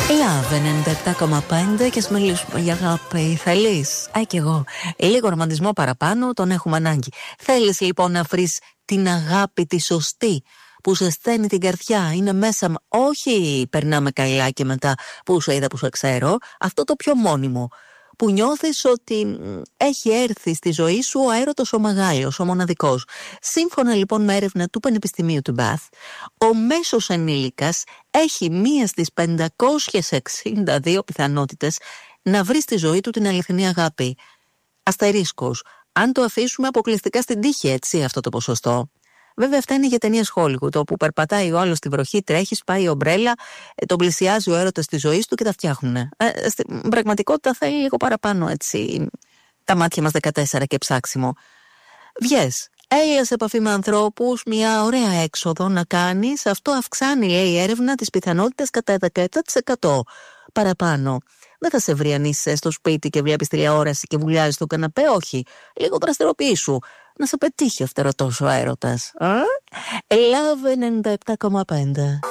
Love 97,5 και ας μιλήσουμε για αγάπη. Θέλεις? Κι εγώ. Λίγο ρομαντισμό παραπάνω τον έχουμε ανάγκη. Θέλεις λοιπόν να βρεις την αγάπη τη σωστή, που σε στέλνει την καρδιά, είναι μέσα, όχι περνάμε καλά και μετά που σε είδα που σε ξέρω, αυτό το πιο μόνιμο, που νιώθεις ότι έχει έρθει στη ζωή σου ο έρωτος ο μεγάλος, ο μοναδικός. Σύμφωνα λοιπόν με έρευνα του Πανεπιστημίου του Μπαθ, ο μέσος ενήλικας έχει μία στις 562 πιθανότητες να βρει στη ζωή του την αληθινή αγάπη. Αστερίσκος, αν το αφήσουμε αποκλειστικά στην τύχη, έτσι, αυτό το ποσοστό. Βέβαια, αυτά είναι για ταινίες Hollywood, όπου περπατάει ο άλλος στη βροχή, τρέχει, σπάει η ομπρέλα, τον πλησιάζει ο έρωτας της ζωής του και τα φτιάχνουν. Στην πραγματικότητα θέλει λίγο παραπάνω, έτσι. Τα μάτια μας 14 και ψάξιμο. Βγες, έλα σε επαφή με ανθρώπους, μια ωραία έξοδο να κάνεις. Αυτό αυξάνει, λέει η έρευνα, τις πιθανότητες κατά 17% παραπάνω. Δεν θα σε βρει αν είσαι στο σπίτι και βλέπεις τηλεόραση και βουλιάζεις στο καναπέ, όχι. Λίγο δραστηριοποιήσου. Να σε πετύχει ο φτερωτός ο έρωτας. Love 97,5.